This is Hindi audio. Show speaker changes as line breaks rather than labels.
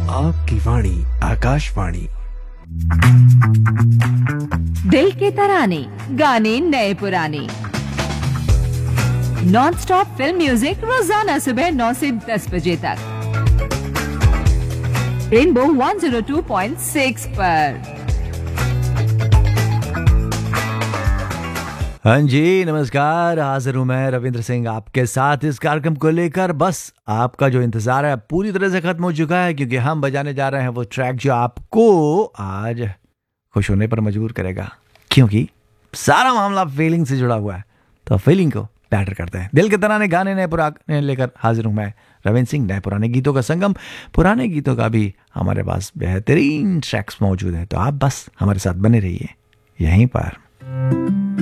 आपकी वाणी आकाशवाणी।
दिल के तराने, गाने नए पुराने, नॉन स्टॉप फिल्म म्यूजिक रोजाना सुबह 9 से 10 बजे तक रेनबो 102.6 पर।
हाँ जी, नमस्कार। हाजिर हूँ मैं रविंद्र सिंह आपके साथ इस कार्यक्रम को लेकर। बस आपका जो इंतज़ार है पूरी तरह से ख़त्म हो चुका है, क्योंकि हम बजाने जा रहे हैं वो ट्रैक जो आपको आज खुश होने पर मजबूर करेगा, क्योंकि सारा मामला फीलिंग से जुड़ा हुआ है। तो फीलिंग को बैटर करते हैं। दिल के तराने, गाने नए पुराने लेकर हाजिर हूँ मैं रविंद्र सिंह। नए पुराने गीतों का संगम, पुराने गीतों का भी हमारे पास बेहतरीन ट्रैक्स मौजूद हैं। तो आप बस हमारे साथ बने रहिए यहीं पर।